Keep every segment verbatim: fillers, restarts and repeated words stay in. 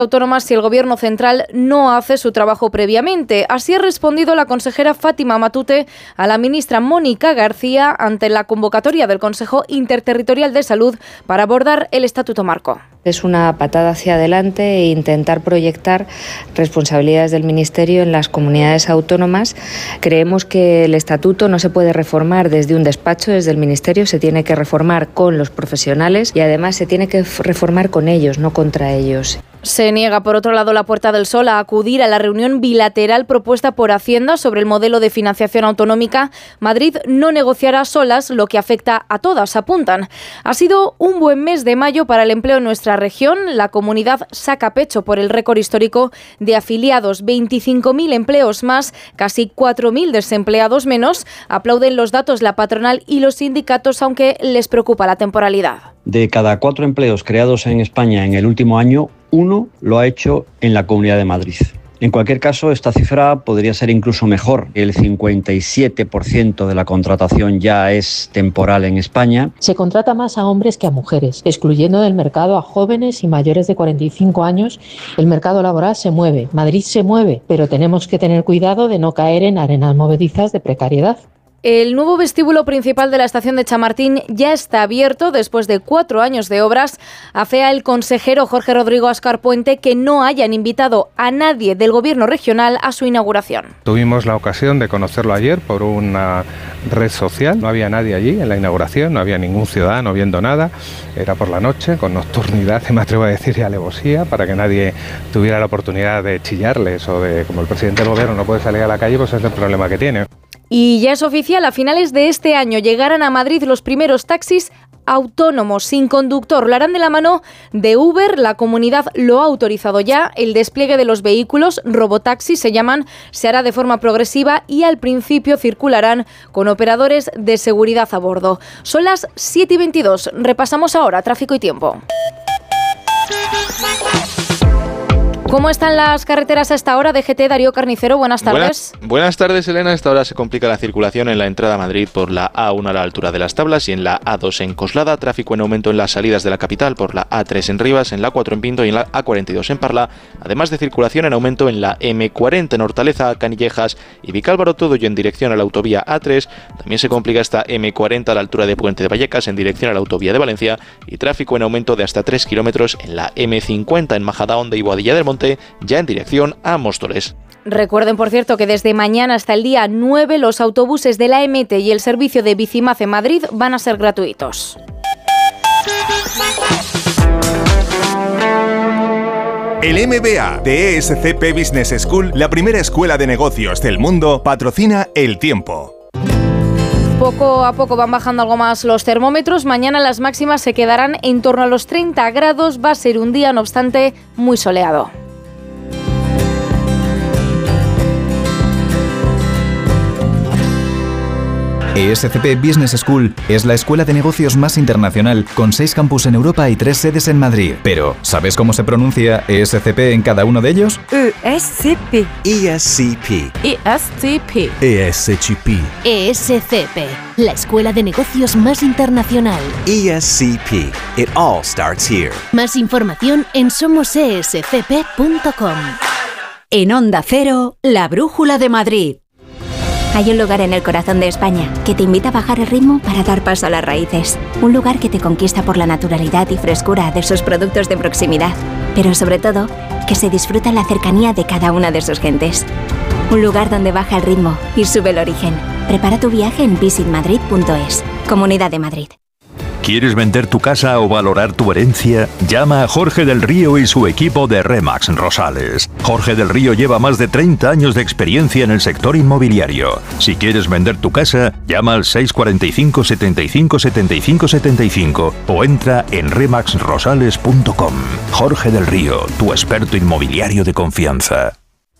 autónomas si el Gobierno central no hace su trabajo previamente. Así ha respondido la consejera Fátima Matute a la ministra Mónica García ante la convocatoria del Consejo Interterritorial de Salud para abordar el Estatuto Marco. Es una patada hacia adelante e intentar proyectar responsabilidades del Ministerio en las comunidades autónomas. Creemos que el Estatuto no se puede reformar desde un despacho, desde el Ministerio, se tiene que reformar con los profesionales y además se tiene que reformar con ellos, no contra ellos. Se niega, por otro lado, la Puerta del Sol a acudir a la reunión bilateral propuesta por Hacienda sobre el modelo de financiación autonómica. Madrid no negociará solas, lo que afecta a todas, apuntan. Ha sido un buen mes de mayo para el empleo en nuestra región. La comunidad saca pecho por el récord histórico de afiliados, veinticinco mil empleos más, casi cuatro mil desempleados menos. Aplauden los datos la patronal y los sindicatos, aunque les preocupa la temporalidad. De cada cuatro empleos creados en España en el último año, uno lo ha hecho en la Comunidad de Madrid. En cualquier caso, esta cifra podría ser incluso mejor. El cincuenta y siete por ciento de la contratación ya es temporal en España. Se contrata más a hombres que a mujeres, excluyendo del mercado a jóvenes y mayores de cuarenta y cinco años. El mercado laboral se mueve, Madrid se mueve, pero tenemos que tener cuidado de no caer en arenas movedizas de precariedad. El nuevo vestíbulo principal de la estación de Chamartín ya está abierto después de cuatro años de obras. Afea el consejero Jorge Rodrigo Ascar Puente que no hayan invitado a nadie del gobierno regional a su inauguración. Tuvimos la ocasión de conocerlo ayer por una red social. No había nadie allí en la inauguración, no había ningún ciudadano viendo nada. Era por la noche, con nocturnidad, me atrevo a decir, y alevosía, para que nadie tuviera la oportunidad de chillarles o de, como el presidente del gobierno no puede salir a la calle, pues es el problema que tiene. Y ya es oficial, a finales de este año llegarán a Madrid los primeros taxis autónomos sin conductor. Lo harán de la mano de Uber. La comunidad lo ha autorizado ya. El despliegue de los vehículos, robotaxis se llaman, se hará de forma progresiva y al principio circularán con operadores de seguridad a bordo. Son las siete y veintidós. Repasamos ahora tráfico y tiempo. ¿Cómo están las carreteras a esta hora? D G T, Darío Carnicero, buenas tardes. Buenas, buenas tardes, Elena. A esta hora se complica la circulación en la entrada a Madrid por la A uno a la altura de Las Tablas y en la A dos en Coslada. Tráfico en aumento en las salidas de la capital por la A tres en Rivas, en la cuatro en Pinto y en la A cuarenta y dos en Parla. Además de circulación en aumento en la M cuarenta en Hortaleza, Canillejas y Vicálvaro, todo ello en dirección a la autovía A tres. También se complica esta M cuarenta a la altura de Puente de Vallecas en dirección a la autovía de Valencia y tráfico en aumento de hasta tres kilómetros en la M cincuenta en Majadahonda y Boadilla del Monte, ya en dirección a Móstoles. Recuerden, por cierto, que desde mañana hasta el día nueve los autobuses de la E M T y el servicio de Bicimaz en Madrid van a ser gratuitos. El M B A de E S C P Business School, la primera escuela de negocios del mundo, patrocina El Tiempo. Poco a poco van bajando algo más los termómetros. Mañana las máximas se quedarán en torno a los treinta grados. Va a ser un día, no obstante, muy soleado. E S C P Business School es la escuela de negocios más internacional, con seis campus en Europa y tres sedes en Madrid. Pero, ¿sabes cómo se pronuncia E S C P en cada uno de ellos? E S C P. E S C P. E S C P. E S C P. E S C P, la escuela de negocios más internacional. E S C P. It all starts here. Más información en somos e s c p punto com. En Onda Cero, la Brújula de Madrid. Hay un lugar en el corazón de España que te invita a bajar el ritmo para dar paso a las raíces. Un lugar que te conquista por la naturalidad y frescura de sus productos de proximidad. Pero sobre todo, que se disfruta la cercanía de cada una de sus gentes. Un lugar donde baja el ritmo y sube el origen. Prepara tu viaje en visit madrid punto es. Comunidad de Madrid. ¿Quieres vender tu casa o valorar tu herencia? Llama a Jorge del Río y su equipo de Remax Rosales. Jorge del Río lleva más de treinta años de experiencia en el sector inmobiliario. Si quieres vender tu casa, llama al seis cuatro cinco, setenta y cinco, setenta y cinco, setenta y cinco o entra en remax rosales punto com. Jorge del Río, tu experto inmobiliario de confianza.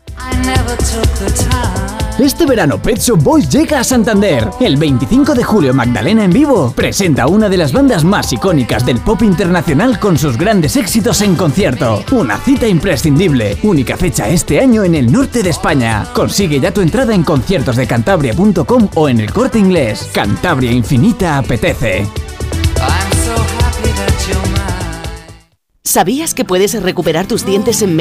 Este verano Pet Shop Boys llega a Santander. El veinticinco de julio Magdalena en vivo presenta una de las bandas más icónicas del pop internacional con sus grandes éxitos en concierto. Una cita imprescindible. Única fecha este año en el norte de España. Consigue ya tu entrada en conciertos de cantabria punto com o en el Corte Inglés. Cantabria Infinita apetece. ¿Sabías que puedes recuperar tus dientes en